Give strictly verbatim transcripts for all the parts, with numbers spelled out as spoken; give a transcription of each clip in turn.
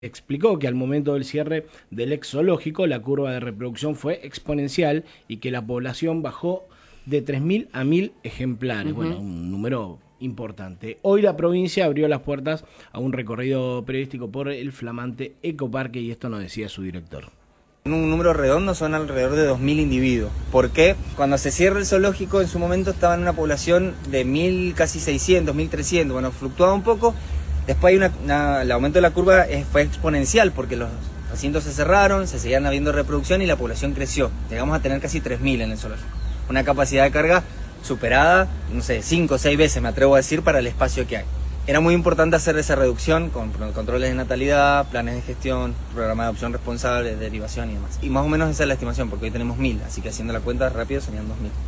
explicó que al momento del cierre del ex zoológico la curva de reproducción fue exponencial y que la población bajó de tres mil a mil ejemplares. Uh-huh. Bueno, un número importante. Hoy la provincia abrió las puertas a un recorrido periodístico por el flamante ecoparque y esto nos decía su director. Un número redondo son alrededor de dos mil individuos. ¿Por qué? Cuando se cierra el zoológico en su momento estaba en una población de mil, casi seiscientos, mil trescientos. Bueno, fluctuaba un poco. Después hay una, una, el aumento de la curva fue exponencial porque los recintos se cerraron, se seguían habiendo reproducción y la población creció. Llegamos a tener casi tres mil en el zoológico. Una capacidad de carga superada, no sé, cinco o seis veces me atrevo a decir para el espacio que hay. Era muy importante hacer esa reducción con controles de natalidad, planes de gestión, programa de adopción responsable, derivación y demás. Y más o menos esa es la estimación porque hoy tenemos mil, así que haciendo la cuenta rápido serían dos mil.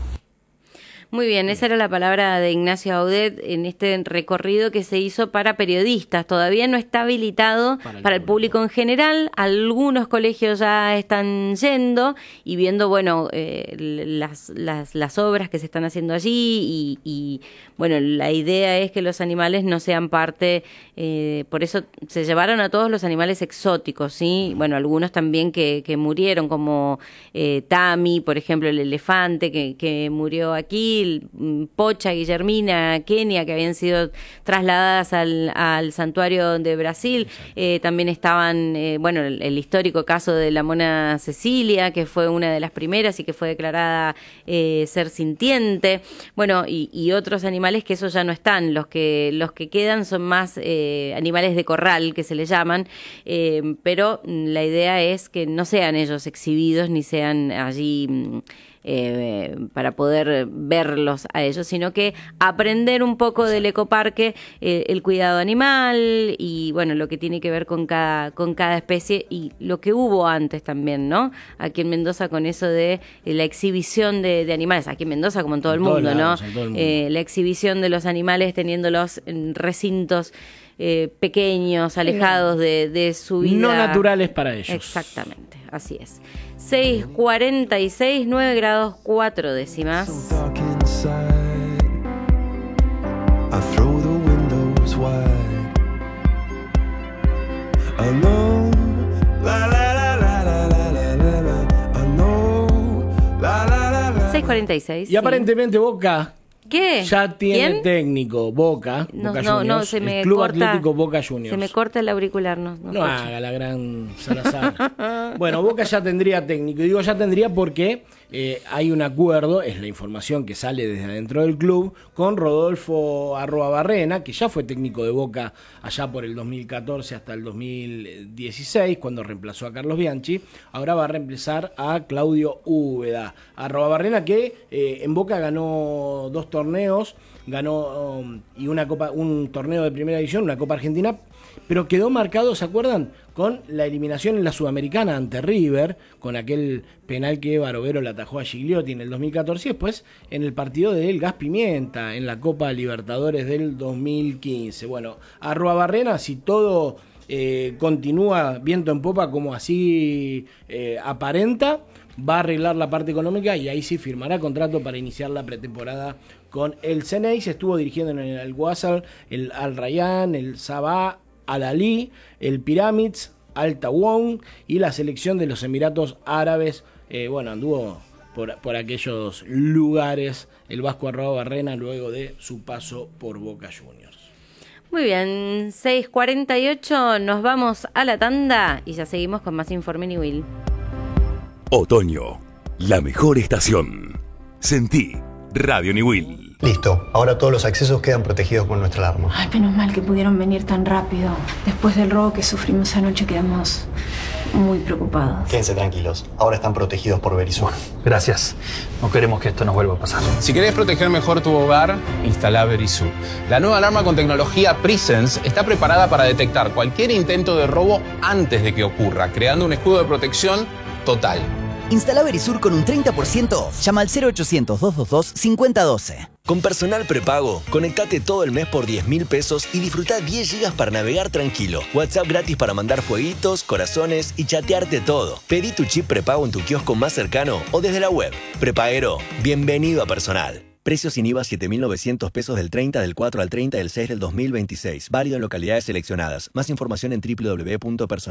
Muy bien, esa era la palabra de Ignacio Audet en este recorrido que se hizo para periodistas. Todavía no está habilitado para el, para el público en general. Algunos colegios ya están yendo y viendo, bueno, eh, las, las, las obras que se están haciendo allí y, y, bueno, la idea es que los animales no sean parte, eh, por eso se llevaron a todos los animales exóticos, ¿sí? Bueno, algunos también que, que murieron, como eh, Tami, por ejemplo, el elefante que, que murió aquí, Pocha, Guillermina, Kenia, que habían sido trasladadas al, al santuario de Brasil. Eh, también estaban, eh, bueno, el, el histórico caso de la mona Cecilia, que fue una de las primeras y que fue declarada eh, ser sintiente. Bueno, y, y otros animales que esos ya no están. Los que, los que quedan son más eh, animales de corral, que se les llaman, eh, pero la idea es que no sean ellos exhibidos ni sean allí Eh, para poder verlos a ellos, sino que aprender un poco del ecoparque, eh, el cuidado animal y bueno, lo que tiene que ver con cada, con cada especie y lo que hubo antes también, ¿no? Aquí en Mendoza con eso de eh, la exhibición de, de animales, aquí en Mendoza como en todo el mundo, en lados, ¿no? En todo el mundo. Eh, la exhibición de los animales teniéndolos en recintos eh, pequeños, alejados de, de su vida. No naturales para ellos. Exactamente, así es. seis cuarenta y seis, nueve grados cuatro décimas. seis cuarenta y seis. Y aparentemente Boca... ¿Qué? Ya tiene ¿Quién? técnico, Boca, No, Boca no, Juniors, no, se me el Club corta, Atlético Boca Juniors. Se me corta el auricular, no. No, no haga la gran Salazar. Bueno, Boca ya tendría técnico. Y digo ya tendría porque eh, hay un acuerdo, es la información que sale desde adentro del club, con Rodolfo Arruabarrena, que ya fue técnico de Boca allá por el dos mil catorce hasta el dos mil dieciséis, cuando reemplazó a Carlos Bianchi. Ahora va a reemplazar a Claudio Úbeda. Arruabarrena que eh, en Boca ganó dos torneos, ganó um, y una copa, un torneo de primera división, una Copa Argentina, pero quedó marcado, ¿se acuerdan? Con la eliminación en la Sudamericana ante River, con aquel penal que Barovero le atajó a Gigliotti en el dos mil catorce, y después en el partido del Gas Pimienta, en la Copa Libertadores del dos mil quince. Bueno, Arruabarrena, si todo eh, continúa viento en popa como así eh, aparenta, va a arreglar la parte económica y ahí sí firmará contrato para iniciar la pretemporada con el Ceney. Se estuvo dirigiendo en el Al-Wassal, el Al-Rayyan, el Sabah, Al-Ali, el Pyramids, Al Tawon y la selección de los Emiratos Árabes. Eh, bueno, anduvo por, por aquellos lugares el Vasco Arruabarrena luego de su paso por Boca Juniors. Muy bien, seis cuarenta y ocho, nos vamos a la tanda y ya seguimos con más Informe Niwil. Otoño, la mejor estación. Sentí Radio Niwil. Listo, ahora todos los accesos quedan protegidos con nuestra alarma. Ay, menos mal que pudieron venir tan rápido. Después del robo que sufrimos anoche quedamos muy preocupados. Quédense tranquilos, ahora están protegidos por Verisur. Gracias, no queremos que esto nos vuelva a pasar. Si querés proteger mejor tu hogar, instala Verisur. La nueva alarma con tecnología Presence está preparada para detectar cualquier intento de robo antes de que ocurra, creando un escudo de protección total. Instala Verisur con un treinta por ciento off. Llama al cero ochocientos, doscientos veintidós, cincuenta doce. Con Personal Prepago, conectate todo el mes por diez mil pesos y disfruta diez gigas para navegar tranquilo. WhatsApp gratis para mandar fueguitos, corazones y chatearte todo. Pedí tu chip prepago en tu kiosco más cercano o desde la web. Prepaguero, bienvenido a Personal. Precios sin I V A siete mil novecientos pesos del treinta del cuatro al treinta del seis del dos mil veintiséis. Válido en localidades seleccionadas. Más información en doble u doble u doble u punto personal